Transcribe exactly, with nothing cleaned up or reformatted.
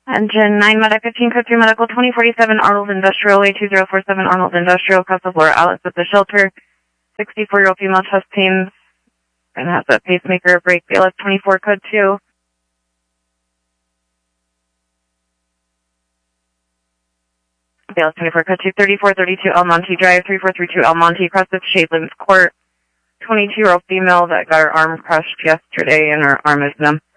Engine nine, Medic fifteen, code three, Medical twenty forty-seven, Arnold Industrial, way two zero four seven, Arnold Industrial, across the floor, outlets at the shelter, sixty-four-year-old female, chest pains, and has a pacemaker, brake, B L S twenty-four, code two. B L S twenty-four, code two, thirty-four thirty-two El Monte Drive, three four three two El Monte, across the Shadelands Court, twenty-two-year-old female that got her arm crushed yesterday and her arm is numb.